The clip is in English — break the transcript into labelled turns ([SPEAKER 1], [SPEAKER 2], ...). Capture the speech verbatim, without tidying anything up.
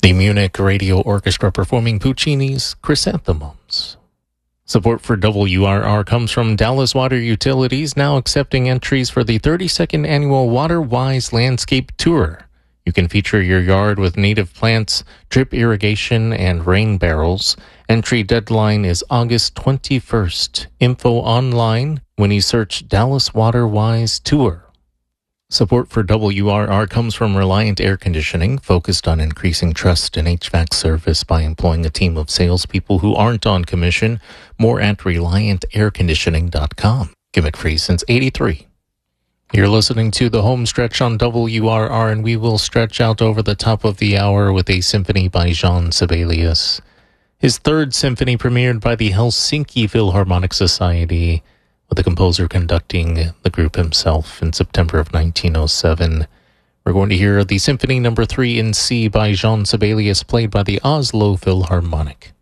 [SPEAKER 1] The Munich Radio Orchestra performing Puccini's Chrysanthemums. Support for W R R comes from Dallas Water Utilities, now accepting entries for the thirty-second annual WaterWise Landscape Tour. You can feature your yard with native plants, drip irrigation, and rain barrels. Entry deadline is August twenty-first. Info online when you search Dallas WaterWise Tour. Support for W R R comes from Reliant Air Conditioning, focused on increasing trust in H V A C service by employing a team of salespeople who aren't on commission. More at reliant air conditioning dot com. Gimmick free since eighty-three. You're listening to The Home Stretch on W R R, and we will stretch out over the top of the hour with a symphony by Jean Sibelius. His third symphony premiered by the Helsinki Philharmonic Society, with the composer conducting the group himself in September of nineteen oh seven. We're going to hear the Symphony Number three in C by Jean Sibelius, played by the Oslo Philharmonic.